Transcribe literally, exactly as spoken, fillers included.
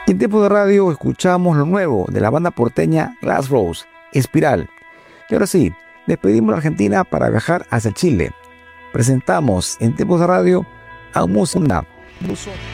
En tiempo de radio escuchamos lo nuevo de la banda porteña Glass Rose, Espiral. Y ahora sí, despedimos a Argentina para viajar hacia Chile. Presentamos en tiempos de radio a un músico